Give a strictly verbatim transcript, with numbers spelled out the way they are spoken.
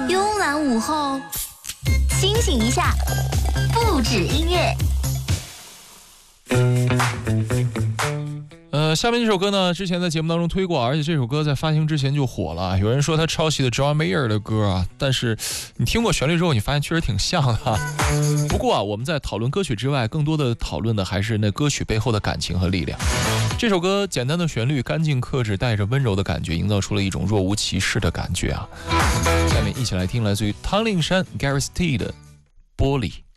慵懒午后，清醒一下，不止音乐。 呃，下面这首歌呢，之前在节目当中推过，而且这首歌在发行之前就火了。有人说他抄袭的 John Mayer 的歌啊，但是你听过旋律之后，你发现确实挺像的啊。不过啊，我们在讨论歌曲之外，更多的讨论的还是那歌曲背后的感情和力量。这首歌简单的旋律，干净克制，带着温柔的感觉，营造出了一种若无其事的感觉啊。下面一起来听来自于汤令山 Gareth T 的《玻璃》。